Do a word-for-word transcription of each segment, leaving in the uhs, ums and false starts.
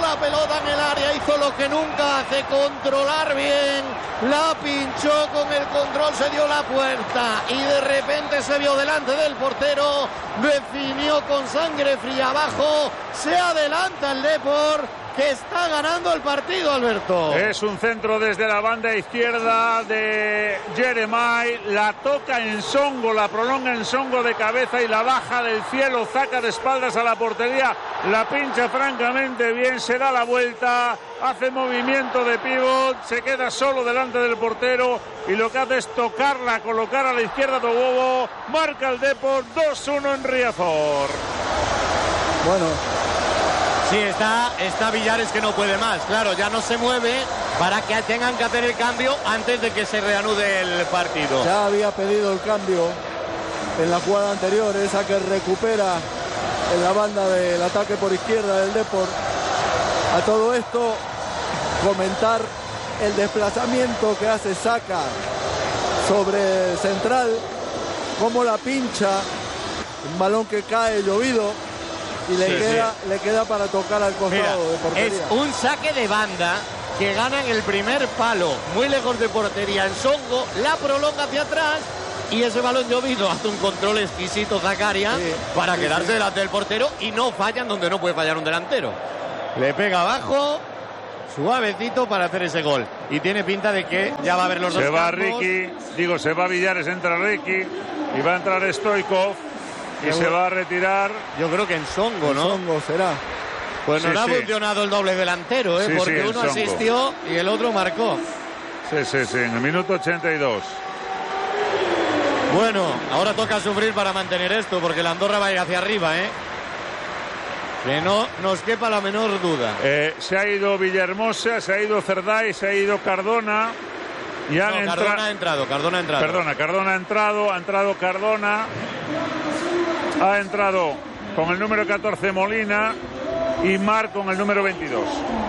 la pelota en el área, hizo lo que nunca hace, controlar bien, la pinchó con el control, se dio la puerta y de repente se vio delante del portero, definió con sangre fría abajo, se adelanta el Depor, que está ganando el partido, Alberto. Es un centro desde la banda izquierda de Jeremai, la toca Nsongo, la prolonga Nsongo de cabeza y la baja del cielo, saca de espaldas a la portería, la pincha francamente bien, se da la vuelta, hace movimiento de pívot, se queda solo delante del portero y lo que hace es tocarla, colocar a la izquierda de Bobo, marca el Depor dos uno en Riazor. Bueno, sí, está, está Villares que no puede más, claro, ya no se mueve para que tengan que hacer el cambio antes de que se reanude el partido. Ya había pedido el cambio en la jugada anterior, esa que recupera en la banda del ataque por izquierda del Depor. A todo esto, comentar el desplazamiento que hace Saka sobre Central, cómo la pincha, un balón que cae llovido y le, sí, queda, sí. le queda para tocar al costado. Mira, de portería. Es un saque de banda que gana en el primer palo, muy lejos de portería. Nsongo la prolonga hacia atrás y ese balón llovido hace un control exquisito Zakaria sí, para sí, quedarse sí. delante del portero y no fallan donde no puede fallar un delantero. Le pega abajo, suavecito para hacer ese gol. Y tiene pinta de que ya va a haber los se dos Se va campos. Ricky, digo, se va Villares, entra Ricky y va a entrar Stoichkov. Y se va a retirar. Yo creo que Nsongo, ¿no? Nsongo será. Pues nos sí, ha sí. funcionado el doble delantero, ¿eh? Sí, porque sí, uno Nsongo. asistió y el otro marcó. Sí, sí, sí, en el minuto ochenta y dos. Bueno, ahora toca sufrir para mantener esto, porque la Andorra va a ir hacia arriba, ¿eh? Que no nos quepa la menor duda. Eh, se ha ido Villahermosa, se ha ido Cerdái, se ha ido Cardona. Y han no, entra... Cardona ha entrado, Cardona ha entrado. Perdona, Cardona ha entrado, ha entrado Cardona. Ha entrado con el número catorce Molina y Mar con el número veintidós.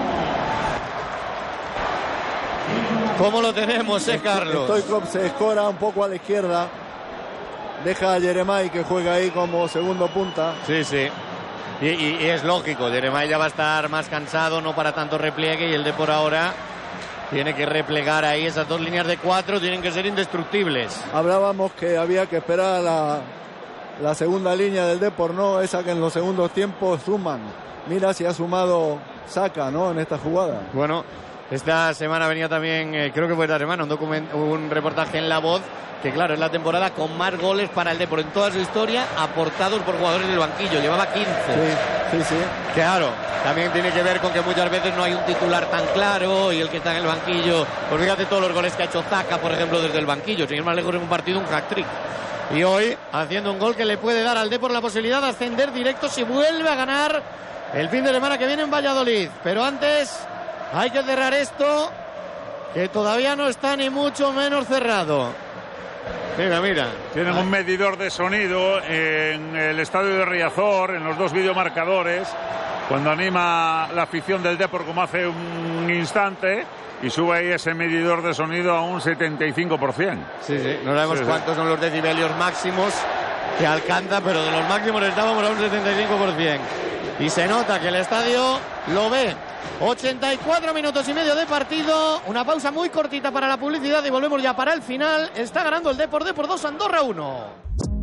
¿Cómo lo tenemos, eh, Carlos? Stoichkov se escora un poco a la izquierda. Deja a Jeremai que juega ahí como segundo punta. Sí, sí. Y, y, y es lógico, Jeremai ya va a estar más cansado, no para tanto repliegue, y el de por ahora tiene que replegar ahí. Esas dos líneas de cuatro tienen que ser indestructibles. Hablábamos que había que esperar a la, la segunda línea del Depor, ¿no? Esa que en los segundos tiempos suman. Mira si ha sumado Saka, ¿no? En esta jugada. Bueno, esta semana venía también, eh, creo que fue esta semana, un, document, un reportaje en La Voz, que claro, es la temporada con más goles para el Depor en toda su historia, aportados por jugadores del banquillo. Llevaba quince. Sí, sí, sí. Claro, también tiene que ver con que muchas veces no hay un titular tan claro y el que está en el banquillo, pues fíjate todos los goles que ha hecho Zaka, por ejemplo, desde el banquillo, sin ir más lejos en un partido, un hat-trick. Y hoy, haciendo un gol que le puede dar al Depor la posibilidad de ascender directo si vuelve a ganar el fin de semana que viene en Valladolid. Pero antes hay que cerrar esto, que todavía no está ni mucho menos cerrado. Mira, mira. Tienen un medidor de sonido en el estadio de Riazor, en los dos videomarcadores, cuando anima la afición del Depor como hace un instante, y sube ahí ese medidor de sonido a un setenta y cinco por ciento. Sí, sí, no sabemos sí, cuántos sí. son los decibelios máximos que alcanza, pero de los máximos estábamos a un setenta y cinco por ciento. Y se nota que el estadio lo ve. ochenta y cuatro minutos y medio de partido. Una pausa muy cortita para la publicidad y volvemos ya para el final. Está ganando el Depor, Depor dos, Andorra uno.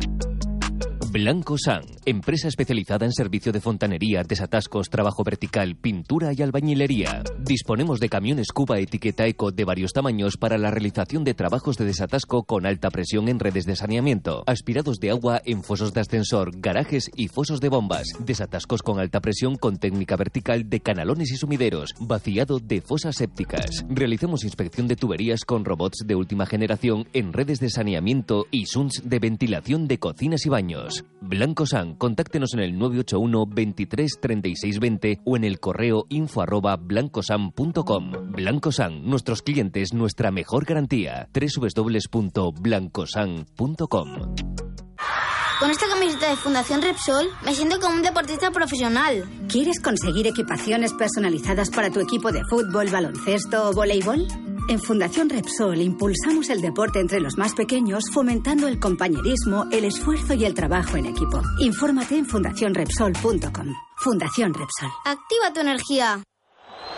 Blanco San, empresa especializada en servicio de fontanería, desatascos, trabajo vertical, pintura y albañilería. Disponemos de camiones Cuba etiqueta Eco de varios tamaños para la realización de trabajos de desatasco con alta presión en redes de saneamiento, aspirados de agua en fosos de ascensor, garajes y fosos de bombas, desatascos con alta presión con técnica vertical de canalones y sumideros, vaciado de fosas sépticas. Realizamos inspección de tuberías con robots de última generación en redes de saneamiento y S U Ns de ventilación de cocinas y baños. Blanco San, contáctenos en el nueve ocho uno, veintitrés, treinta y seis, veinte o en el correo info arroba blancosan punto com. Blanco San, nuestros clientes, nuestra mejor garantía. doble u doble u doble u punto blancosan punto com. Con esta camiseta de Fundación Repsol me siento como un deportista profesional. ¿Quieres conseguir equipaciones personalizadas para tu equipo de fútbol, baloncesto o voleibol? En Fundación Repsol impulsamos el deporte entre los más pequeños, fomentando el compañerismo, el esfuerzo y el trabajo en equipo. Infórmate en fundación repsol punto com. Fundación Repsol. Activa tu energía.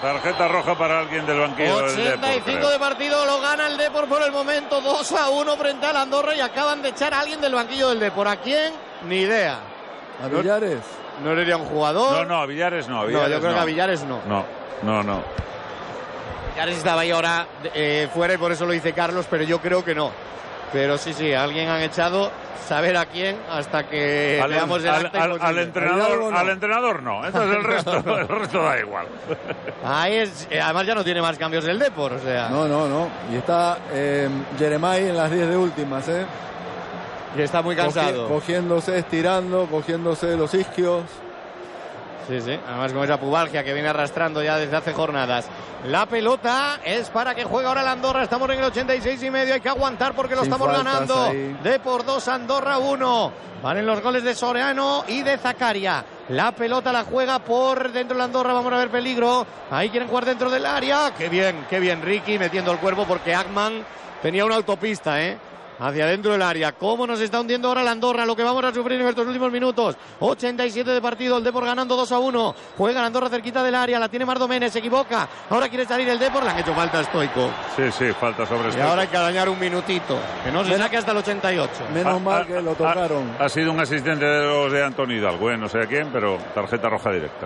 Tarjeta roja para alguien del banquillo del Depor. ochenta y cinco de partido, lo gana el Depor por el momento, dos a uno frente al Andorra y acaban de echar a alguien del banquillo del Depor. ¿A quién? Ni idea. ¿A Villares? ¿No, no sería un jugador? No, no, a Villares no. A Villares no, yo creo no. que a Villares no. No, no, no. Villares estaba ahí ahora eh, fuera y por eso lo dice Carlos, pero yo creo que no. Pero sí, sí, a alguien han echado, saber a quién, hasta que al, veamos el al, acta. al, al entrenador no. Al entrenador no, entonces el resto, el resto da igual. Ahí es, eh, además ya no tiene más cambios del Depor, o sea. No, no, no. Y está eh, Jeremai en las diez de últimas, ¿eh? Y está muy cansado. Cogi, cogiéndose, estirando, cogiéndose los isquios. Sí, sí, además con esa pubalgia que viene arrastrando ya desde hace jornadas. La pelota es para que juegue ahora la Andorra. Estamos en el ochenta y seis y medio. Hay que aguantar porque lo Sin estamos faltas ganando. ahí. Depor dos, Andorra uno. Valen los goles de Soriano y de Zakaria. La pelota la juega por dentro de la Andorra. Vamos a ver peligro. Ahí quieren jugar dentro del área. Qué bien, qué bien Ricky metiendo el cuerpo porque Ackman tenía una autopista, ¿eh? Hacia dentro del área. ¿Cómo nos está hundiendo ahora la Andorra? Lo que vamos a sufrir en estos últimos minutos. ochenta y siete de partido. El Depor ganando dos a uno. Juega la Andorra cerquita del área. La tiene Mardoménez. Se equivoca. Ahora quiere salir el Depor. Le han hecho falta a Stoico. Sí, sí, falta sobre Y Stoico. ahora hay que dañar un minutito. Que no se saque hasta el ochenta y ocho. Menos Ah, mal ah, que lo ah, tocaron. Ha sido un asistente de los de Antonio Hidalgo, ¿eh? No sé a quién, pero tarjeta roja directa.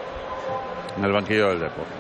En el banquillo del Depor.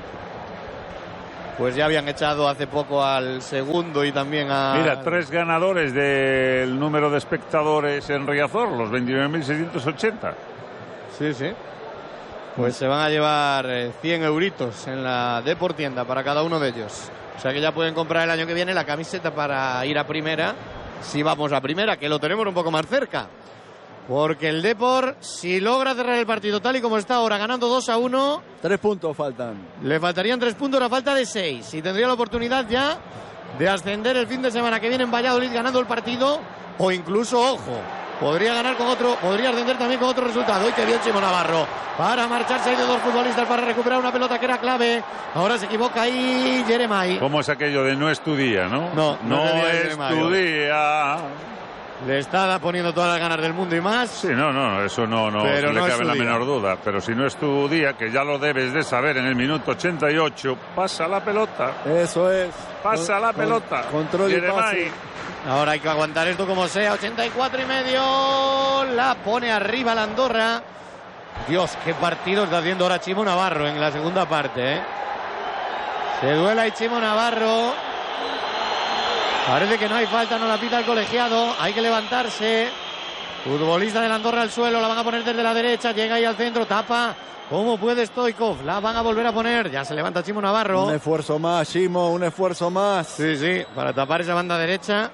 Pues ya habían echado hace poco al segundo y también a... Mira, tres ganadores del número de espectadores en Riazor, los veintinueve mil seiscientos ochenta. Sí, sí. Pues se van a llevar eh, cien euritos en la Deportienda para cada uno de ellos. O sea que ya pueden comprar el año que viene la camiseta para ir a primera, si vamos a primera, que lo tenemos un poco más cerca. Porque el Depor, si logra cerrar el partido tal y como está ahora, ganando dos a uno... Tres puntos faltan. Le faltarían tres puntos a falta de seis. Y tendría la oportunidad ya de ascender el fin de semana que viene en Valladolid ganando el partido. O incluso, ojo, podría ganar con otro, podría ascender también con otro resultado. Y qué bien Chimo Navarro. Para marcharse ahí de dos futbolistas para recuperar una pelota que era clave. Ahora se equivoca ahí Jeremai. ¿Cómo es aquello de no es tu día, no? No, no no es el día de es Jeremai. tu día. Le está poniendo todas las ganas del mundo y más. Sí, no, no, eso no, no Pero se le no es cabe su la día. menor duda. Pero si no es tu día, que ya lo debes de saber en el minuto ochenta y ocho, pasa la pelota. Eso es. Pasa Con- la con- pelota. Control y Jeremai. pase. Ahora hay que aguantar esto como sea. ochenta y cuatro y medio. La pone arriba la Andorra. Dios, qué partido está haciendo ahora Chimo Navarro en la segunda parte, ¿eh? Se duela y Chimo Navarro. Parece que no hay falta, no la pita el colegiado. Hay que levantarse. Futbolista de la Andorra al suelo. La van a poner desde la derecha. Llega ahí al centro. Tapa. ¿Cómo puede Stoikov? La van a volver a poner. Ya se levanta Chimo Navarro. Un esfuerzo más, Chimo, un esfuerzo más. Sí, sí, para tapar esa banda derecha.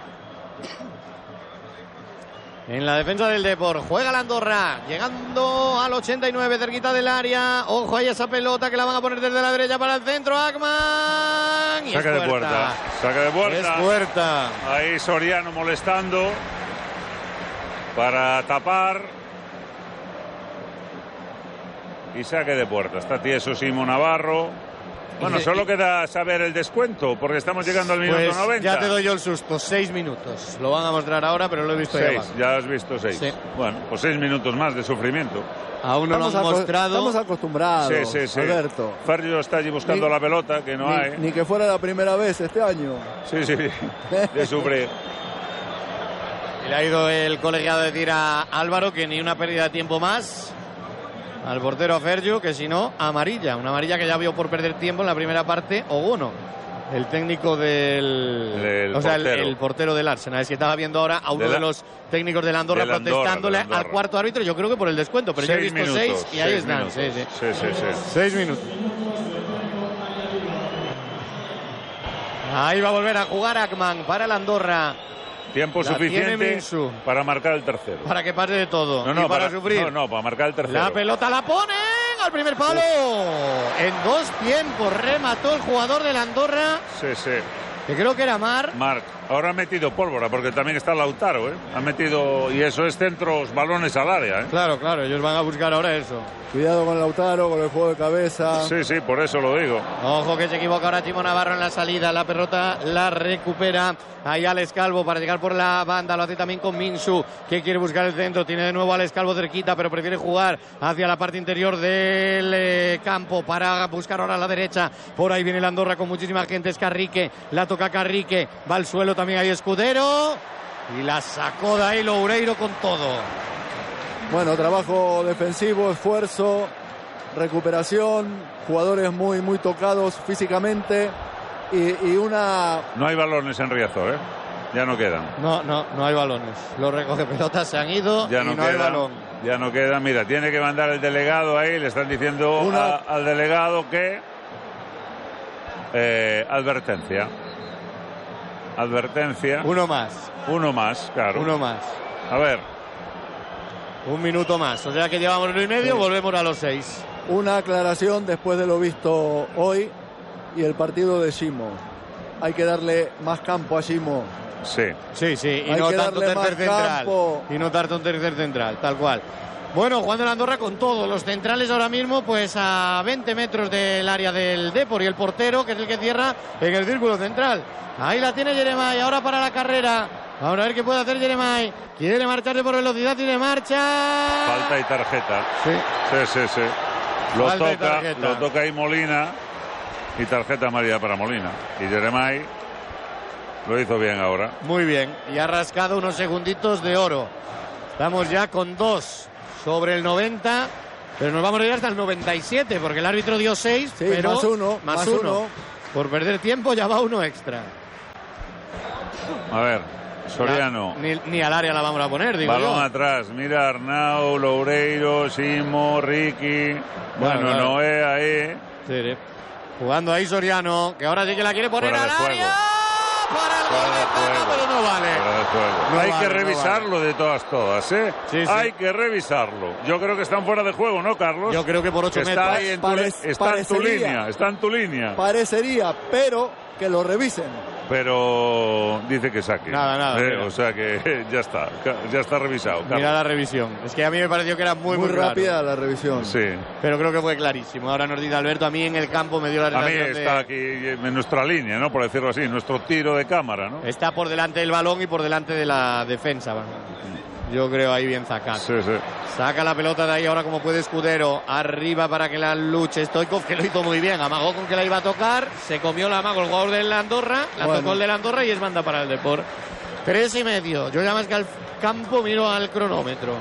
En la defensa del Depor, juega la Andorra, llegando al ochenta y nueve, cerquita del área. Ojo ahí esa pelota que la van a poner desde la derecha para el centro. Ackman. Y Saque es de puerta. Saque de Es puerta. puerta. Ahí Soriano molestando para tapar. Y saque de puerta. Está tieso Simo Navarro. Bueno, Y- solo queda saber el descuento, porque estamos llegando al minuto Pues noventa. ya te doy yo el susto, seis minutos. Lo van a mostrar ahora, pero lo he visto Seis, ya. ya has visto seis. Sí. Bueno, pues seis minutos más de sufrimiento. Aún no lo Estamos, han aco- mostrado. estamos acostumbrados, Sí, sí, sí. Alberto. Ferrio está allí buscando Ni- la pelota, que no ni, hay. ni que fuera la primera vez este año. Sí, sí, de sufrir. Y le ha ido el colegiado a decir a Álvaro que ni una pérdida de tiempo más. Al portero Fergiu, que si no, amarilla. Una amarilla que ya vio por perder tiempo en la primera parte Ogono, el técnico del... El o sea, el, portero. el portero del Arsenal. Es que estaba viendo ahora a uno De de, la- los técnicos del Andorra del Andorra, protestándole del Andorra. al cuarto árbitro. Yo creo que por el descuento, pero yo he Seis visto minutos, seis y ahí seis están. minutos. Sí, sí. Sí, sí, sí. Seis minutos. Ahí va a volver a jugar Ackman para el Andorra. Tiempo La tiene suficiente Minsu. para marcar el tercero. Para que pase de todo. No, no, y para, sufrir. No, no, para marcar el tercero. La pelota la ponen al primer palo. En dos tiempos remató el jugador de la Andorra. Sí, sí. que creo que era Marc. Marc. Ahora ha metido pólvora, porque también está Lautaro, ¿eh? Ha metido, y eso es centros, balones al área, ¿eh? Claro, claro, ellos van a buscar ahora eso. Cuidado con Lautaro, con el juego de cabeza. Sí, sí, por eso lo digo. Ojo que se equivoca ahora Chimo Navarro en la salida. La pelota la recupera ahí Alex Calvo para llegar por la banda. Lo hace también con Minsu, que quiere buscar el centro. Tiene de nuevo Alex Calvo cerquita, pero prefiere jugar hacia la parte interior del eh, campo para buscar ahora a la derecha. Por ahí viene la Andorra con muchísima gente. Es Carrique, la toca Carrique. Va al suelo también ahí Escudero. Y la sacó de ahí Loureiro con todo. Bueno, trabajo defensivo, esfuerzo, recuperación, jugadores muy, muy tocados físicamente y, y una... No hay balones en Riazor, ¿eh? Ya no quedan. No, no, no hay balones. Los recoge pelotas se han ido ya y no, no queda, hay balón. Ya no queda. Mira, tiene que mandar el delegado ahí. Le están diciendo una... a, al delegado que... Eh, advertencia. Advertencia. Uno más. Uno más, claro. Uno más. A ver. Un minuto más. O sea que llevamos uno y medio, sí. Volvemos a los seis. Una aclaración después de lo visto hoy y el partido de Ximo. Hay que darle más campo a Ximo. Sí. Sí, sí. Y Hay no que tanto darle tercer más central. campo. Y no tanto un tercer central, tal cual. Bueno, jugando la Andorra con todo. Los centrales ahora mismo, pues a veinte metros del área del Depor. Y el portero, que es el que cierra en el círculo central. Ahí la tiene Jeremai. Ahora para la carrera. Ahora a ver qué puede hacer Jeremai. Quiere marcharse por velocidad y de marcha. Falta y tarjeta. Sí. Sí, sí, sí. Lo Falta toca, lo toca ahí Molina. Y tarjeta amarilla para Molina. Y Jeremai lo hizo bien ahora. Muy bien. Y ha rascado unos segunditos de oro. Estamos ya con dos sobre el noventa. Pero nos vamos a ir hasta el noventa y siete. Porque el árbitro dio seis. Sí, pero más uno. Más, más uno. uno. Por perder tiempo ya va uno extra. A ver, Soriano. La, ni, ni al área la vamos a poner, digo Balón yo. atrás. Mira Arnau, Loureiro, Ximo, Ricky. Bueno, claro. Noé ahí. Sí, sí. Jugando ahí Soriano, que ahora sí que la quiere poner Fuera al de área. juego. Para el Fuera gol de de Tata, juego. pero no vale. Fuera de juego. No Hay vale, que no revisarlo vale. de todas, todas, ¿eh? Sí, sí. Hay que revisarlo. Yo creo que están fuera de juego, ¿no, Carlos? Yo creo que por ocho está metros. Ahí en tu, Pare- está en tu parecería. línea, está en tu línea. Parecería, pero que lo revisen. Pero dice que saque. Nada, nada, Eh, mira. o sea que ya está, ya está revisado. Carlos. Mira la revisión. Es que a mí me pareció que era muy, Muy, muy, rápida claro. la revisión. Sí. Pero creo que fue clarísimo. Ahora nos dice Alberto, a mí en el campo me dio la A mí sensación está de... aquí en nuestra línea, ¿no? Por decirlo así, nuestro tiro de cámara, ¿no? Está por delante del balón y por delante de la defensa. Yo creo ahí bien sacado. Sí, sí. Saca la pelota de ahí ahora como puede Escudero. Arriba para que la luche Stoikov, que lo hizo muy bien. Amagó con que la iba a tocar. Se comió la amago el jugador del Andorra. La Bueno. tocó el del Andorra y es banda para el Depor. Tres y medio. Yo ya más que al campo miro al cronómetro.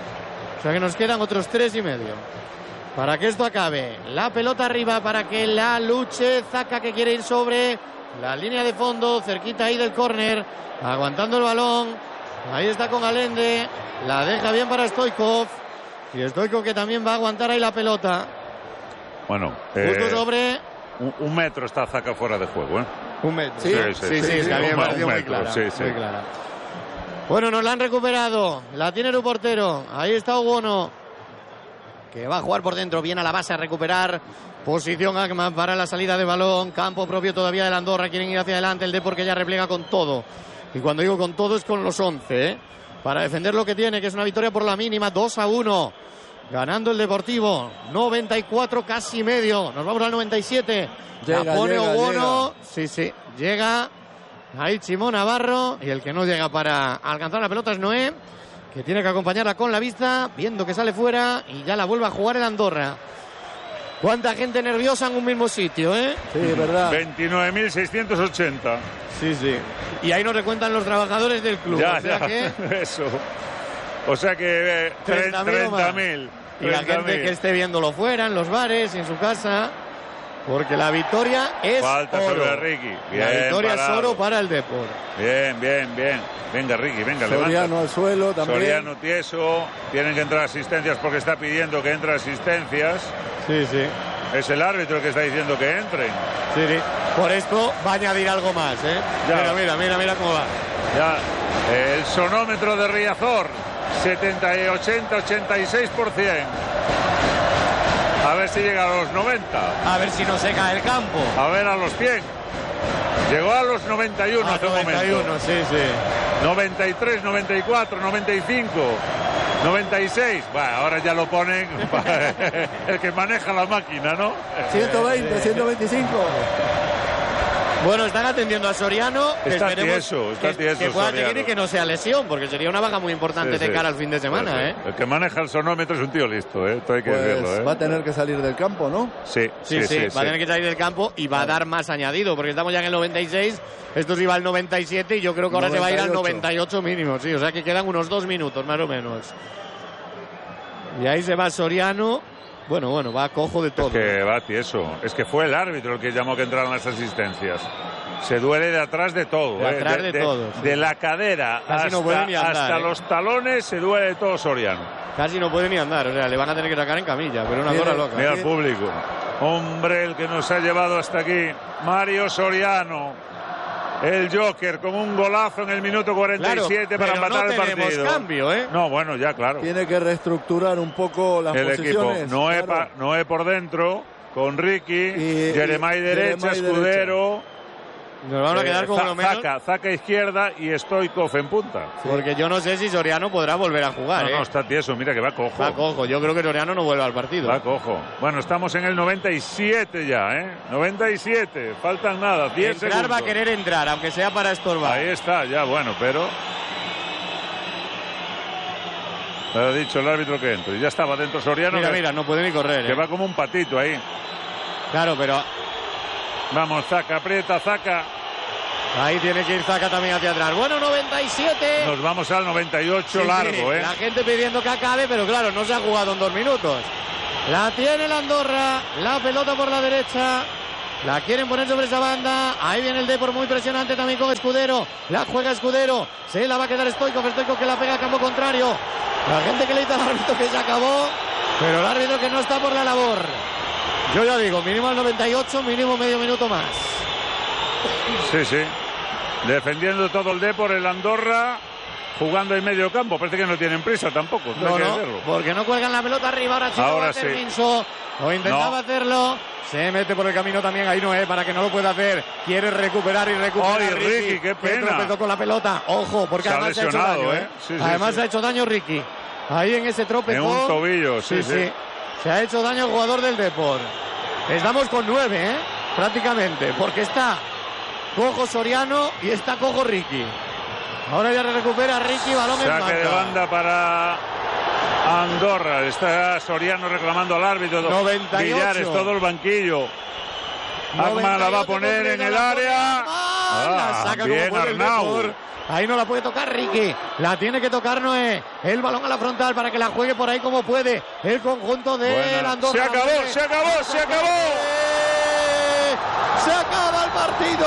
O sea que nos quedan otros tres y medio. Para que esto acabe. La pelota arriba para que la luche. Zaca que quiere ir sobre la línea de fondo. Cerquita ahí del córner. Aguantando el balón. Ahí está con Allende, la deja bien para Stoikov. Y Stoikov que también va a aguantar ahí la pelota. Bueno, Justo eh, sobre un, un metro está Zaca fuera de juego, ¿eh? un metro. Sí, sí, sí, sí, es que a mí me un pareció muy metro, clara, sí, sí. muy clara. Bueno, nos la han recuperado. La tiene el portero. Ahí está Ogono, que va a jugar por dentro. Viene a la base a recuperar. Posición Agman para la salida de balón. Campo propio todavía del Andorra. Quieren ir hacia adelante. El Depor que ya repliega con todo. Y cuando digo con todo es con los once, ¿eh? Para defender lo que tiene, que es una victoria por la mínima, dos a uno. Ganando el Deportivo, noventa y cuatro casi medio. Nos vamos al noventa y siete. Llega, la pone llega, Ogono. Sí, sí, llega ahí Chimo Navarro. Y el que no llega para alcanzar la pelota es Noé, que tiene que acompañarla con la vista, viendo que sale fuera y ya la vuelve a jugar el Andorra. Cuánta gente nerviosa en un mismo sitio, ¿eh? Sí, es verdad. veintinueve mil seiscientos ochenta. Sí, sí. Y ahí nos recuentan los trabajadores del club. Ya, o sea ya, que... eso. O sea que eh, treinta mil o más. treinta mil. Y la gente que esté viéndolo fuera, en los bares, en su casa, porque la victoria es Falta oro. sobre Ricky. Bien, la victoria parado. es oro para el Depor. Bien, bien, bien. Venga, Ricky, venga, Soriano levanta. al suelo también. Soriano tieso. Tienen que entrar asistencias porque está pidiendo que entre asistencias. Sí, sí. Es el árbitro el que está diciendo que entren. Sí, sí. Por esto va a añadir algo más, ¿eh? Ya. Mira, mira, mira, mira cómo va. Ya, el sonómetro de Riazor, setenta y ochenta, ochenta y seis por ciento. A ver si llega a los noventa. A ver si no se cae el campo. A ver a los cien. Llegó a los noventa y uno Ah, hace un noventa y uno, momento. sí, sí. noventa y tres, noventa y cuatro, noventa y cinco, noventa y seis. Bueno, ahora ya lo ponen el que maneja la máquina, ¿no? ciento veinte, ciento veinticinco. Bueno, están atendiendo a Soriano. Que Está esperemos tieso, está que, tieso que pueda Soriano. seguir y que no sea lesión, porque sería una baja muy importante Sí, de sí. cara al fin de semana, Sí, sí. ¿eh? El que maneja el sonómetro es un tío listo, ¿eh? Esto hay que Pues decirlo, ¿eh? va a tener que salir del campo, ¿no? Sí, Sí, sí, va a tener que salir del campo y va a dar más añadido, porque estamos ya en el noventa y seis, esto se iba al noventa y siete y yo creo que ahora se va a ir al noventa y ocho mínimo, sí, o sea que quedan unos dos minutos más o menos. Y ahí se va Soriano, bueno, bueno, va cojo de todo. Es que va tieso. Es que fue el árbitro el que llamó que entraran las asistencias. Se duele de atrás de todo. De ¿eh? atrás de todo, sí. De la cadera Casi hasta, no puede ni andar, hasta ¿eh? los talones se duele de todo Soriano. Casi no puede ni andar, o sea, le van a tener que sacar en camilla, pero una Tiene- cosa loca. Mira al público. Hombre, el que nos ha llevado hasta aquí, Mario Soriano. El Joker con un golazo en el minuto cuarenta y siete Claro, para pero matar no el tenemos partido. cambio, ¿eh? No, bueno, ya claro. Tiene que reestructurar un poco las El equipo. posiciones. Noé, claro. pa- Noé por dentro, con Ricky, Y- Jeremai y derecha, Jeremai Escudero. Nos vamos a quedar eh, con Za- lo menos, Zaca, Zaca izquierda y Stoikov en punta. porque yo no sé si Soriano podrá volver a jugar, No, ¿eh? no, está tieso, mira que va cojo. Va cojo, yo creo que Soriano no vuelve al partido. Va cojo. Bueno, estamos en el noventa y siete ya, ¿eh? noventa y siete, faltan nada, diez Entrar segundos. va a querer entrar, aunque sea para estorbar. Ahí está, ya, bueno, pero... Le ha dicho el árbitro que entre. Ya estaba dentro Soriano. Mira, que, mira, no puede ni correr, que ¿eh? va como un patito ahí. Claro, pero Vamos, Zaca, aprieta, Zaca. ahí tiene que ir Zaca también hacia atrás. Bueno, noventa y siete. Nos vamos al noventa y ocho Sí, largo, sí, ¿eh? La gente pidiendo que acabe, pero claro, no se ha jugado en dos minutos. La tiene el Andorra, la pelota por la derecha. La quieren poner sobre esa banda. Ahí viene el Depor muy presionante también con Escudero. La juega Escudero. Se la va a quedar Stoikov. Stoikov que la pega a campo contrario. La gente que le dice al árbitro que se acabó. Pero el árbitro que no está por la labor. Yo ya digo, mínimo al noventa y ocho, mínimo medio minuto más. Sí, sí. Defendiendo todo el Depor, el Andorra, jugando en medio campo. Parece que no tienen prisa tampoco. No, hay que no, decirlo. porque no cuelgan la pelota arriba. Ahora Chico Ahora va a hacer sí. Minso. O intentaba No. hacerlo. Se mete por el camino también ahí Noé para que no lo pueda hacer. Quiere recuperar y recuperar. Ay, a Ricky, qué que pena. tropezó con la pelota. Ojo, porque Se ha además se ha hecho lesionado, daño. ¿eh? ¿eh? Sí, sí, además sí. ha hecho daño Ricky. Ahí en ese tropezón. En un tobillo, sí, sí. Se ha hecho daño el jugador del Depor. Estamos con nueve, ¿eh? Prácticamente. Porque está cojo Soriano y está cojo Ricky. Ahora ya recupera Ricky, balón en Saque de banda. banda para Andorra. Está Soriano reclamando al árbitro. noventa y ocho. Villares, todo el banquillo. Akman la va a poner en el área. Ah, la saca bien, como puede el Arnau. Depor. Ahí no la puede tocar Ricky. La tiene que tocar Noé. El balón a la frontal para que la juegue por ahí como puede. El conjunto de Buena. Andorra. Se acabó, Hombre. se acabó, se acabó. Se acaba el partido.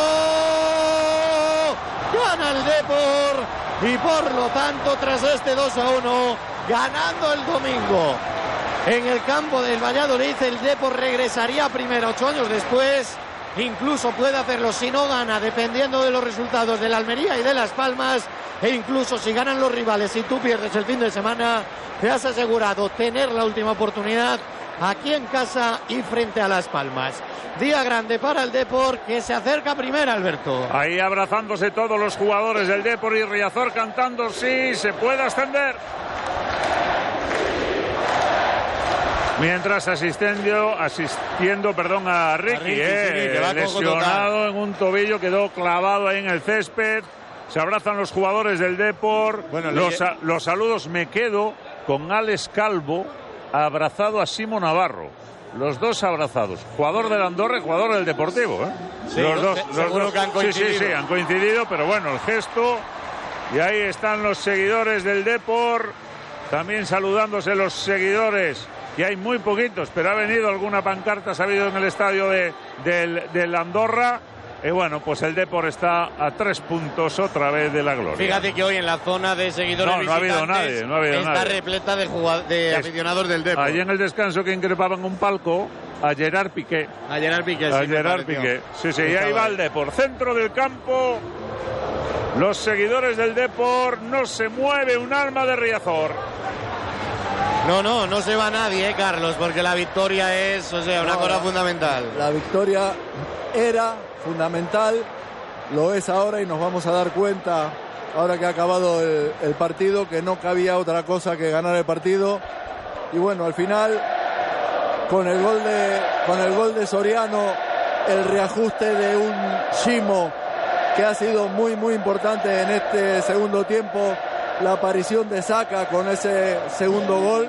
Gana el Depor. Y por lo tanto, tras este dos a uno, ganando el domingo en el campo del Valladolid, el Depor regresaría primero ocho años después. Incluso puede hacerlo si no gana, dependiendo de los resultados de la Almería y de Las Palmas. E incluso si ganan los rivales y tú pierdes el fin de semana, te has asegurado tener la última oportunidad aquí en casa y frente a Las Palmas. Día grande para el Depor, que se acerca a primera, Alberto. Ahí abrazándose todos los jugadores del Depor y Riazor cantando sí, se puede ascender. Mientras asistiendo, asistiendo perdón, a Ricky, A Ricky, eh, sí, que va cojo lesionado total. en un tobillo, quedó clavado ahí en el césped. Se abrazan los jugadores del Depor. Bueno, los, le- sa- los saludos. Me quedo con Alex Calvo abrazado a Simo Navarro. Los dos abrazados. Jugador del Andorra y jugador del Deportivo. ¿eh? Sí, los ¿no? dos, Se- los seguro dos. que han Sí, sí, coincidido. sí, han coincidido, pero bueno, el gesto. Y ahí están los seguidores del Depor. También saludándose los seguidores. Y hay muy poquitos, pero ha venido alguna pancarta, se ha habido en el estadio de, del, del Andorra. Y bueno, pues el Depor está a tres puntos otra vez de la gloria. Fíjate que hoy en la zona de seguidores No, no ha habido visitantes nadie, no ha habido está nadie. repleta de, jugad- de Es- aficionados del Depor. Allí en el descanso que increpaban un palco a Gerard Piqué. A Gerard Piqué. A sí, me Gerard pareció. Piqué. Sí, sí, y ahí Estaba va el Depor. Centro del campo. Los seguidores del Depor. No se mueve un alma de Riazor. No, no, no se va nadie, eh, Carlos, porque la victoria es, o sea, una No, cosa la- fundamental. La victoria era fundamental lo es ahora y nos vamos a dar cuenta, ahora que ha acabado el, el partido, que no cabía otra cosa que ganar el partido. Y bueno, al final, con el gol de, con el gol de Soriano, el reajuste de un Shimo que ha sido muy muy importante en este segundo tiempo, la aparición de Saka con ese segundo gol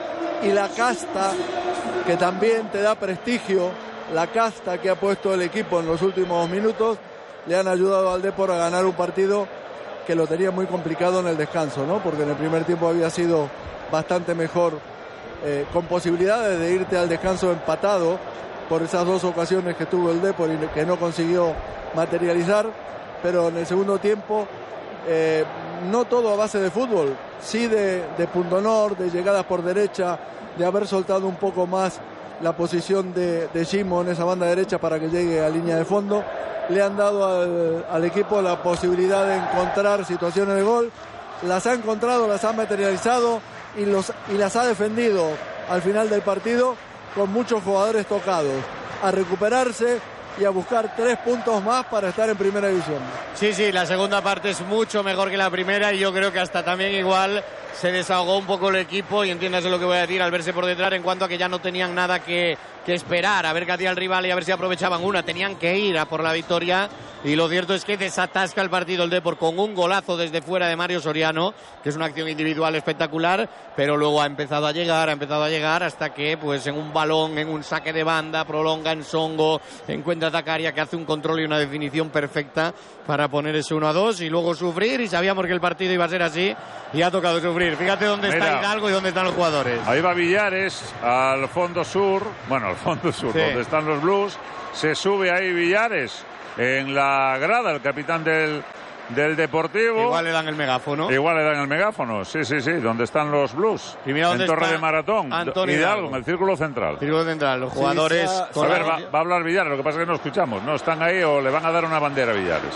y la casta que también te da prestigio, la casta que ha puesto el equipo en los últimos minutos, le han ayudado al Depor a ganar un partido que lo tenía muy complicado en el descanso, ¿no? Porque en el primer tiempo había sido bastante mejor, eh, con posibilidades de irte al descanso empatado por esas dos ocasiones que tuvo el Depor y que no consiguió materializar, pero en el segundo tiempo eh, no todo a base de fútbol, sí de, de pundonor, de llegadas por derecha, de haber soltado un poco más la posición de, de Shimo en esa banda derecha para que llegue a línea de fondo. Le han dado al, al equipo la posibilidad de encontrar situaciones de gol, las ha encontrado, las ha materializado y, los, y las ha defendido al final del partido con muchos jugadores tocados, a recuperarse y a buscar tres puntos más para estar en primera división. Sí, sí, la segunda parte es mucho mejor que la primera y yo creo que hasta también igual se desahogó un poco el equipo y entiéndase lo que voy a decir al verse por detrás en cuanto a que ya no tenían nada que, que esperar, a ver qué hacía el rival y a ver si aprovechaban una, tenían que ir a por la victoria y lo cierto es que desatasca el partido el Depor con un golazo desde fuera de Mario Soriano, que es una acción individual espectacular, pero luego ha empezado a llegar, ha empezado a llegar hasta que pues en un balón, en un saque de banda, prolonga en Songo, encuentra a Zakaria que hace un control y una definición perfecta para poner ese uno a dos y luego sufrir, y sabíamos que el partido iba a ser así y ha tocado sufrir. Fíjate dónde Mira, está Hidalgo y dónde están los jugadores. Ahí va Villares al fondo sur, bueno, al fondo sur, sí, donde están los Blues. Se sube ahí Villares en la grada, el capitán del, del Deportivo. Igual le dan el megáfono. Igual le dan el megáfono, sí, sí, sí, donde están los Blues. Y mira en Torre de Maratón. Antonio Hidalgo, Hidalgo, en el círculo central. Círculo central, los jugadores. Sí, está... A ver, va, va a hablar Villares, lo que pasa es que no escuchamos. No, están ahí o le van a dar una bandera a Villares.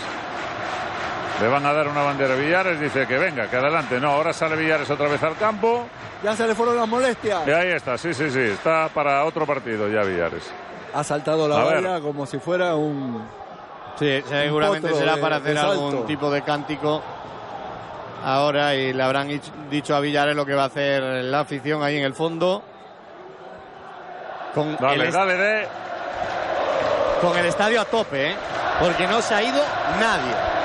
Le van a dar una bandera a Villares, dice que venga, que adelante. No, ahora sale Villares otra vez al campo. Ya se le fueron las molestias. Y ahí está, sí, sí, sí, está para otro partido ya Villares. Ha saltado la valla como si fuera un... Sí, seguramente será de, para hacer algún tipo de cántico ahora y le habrán dicho a Villares lo que va a hacer la afición ahí en el fondo. Con dale, el dale, de... Con el estadio a tope, ¿eh? Porque no se ha ido nadie.